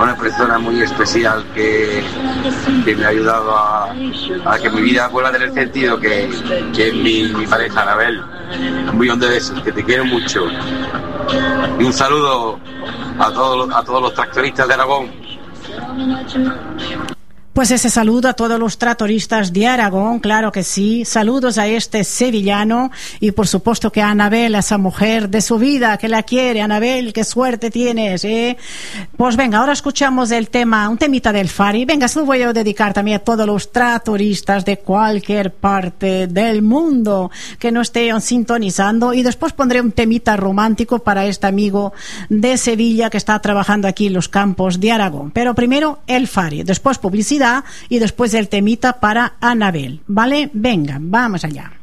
una persona muy especial que me ha ayudado a que mi vida vuelva a tener sentido, que es mi pareja, Anabel. Un millón de besos, que te quiero mucho. Y un saludo a todos los tractoristas de Aragón. Pues ese saludo a todos los tractoristas de Aragón, claro que sí. Saludos a este sevillano y por supuesto que a Anabel, a esa mujer de su vida, que la quiere. Anabel, qué suerte tienes, ¿eh? Pues venga, ahora escuchamos un temita del Fari. Venga, se lo voy a dedicar también a todos los tractoristas de cualquier parte del mundo que no estén sintonizando, y después pondré un temita romántico para este amigo de Sevilla que está trabajando aquí en los campos de Aragón. Pero primero el Fari, después publicidad y después el temita para Anabel, ¿vale? Venga, vamos allá.